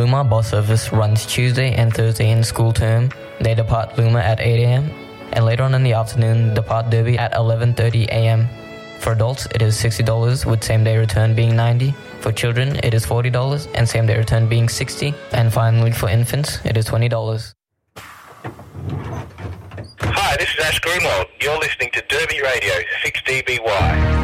Luma bus service runs Tuesday and Thursday in school term. They depart Luma at 8 a.m. and later on in the afternoon depart Derby at 11:30 a.m. For adults, it is $60 with same-day return being $90. For children, it is $40 and same-day return being $60. And finally, for infants, it is $20. Hi, this is Ash Greenwald. You're listening to Derby Radio 6DBY.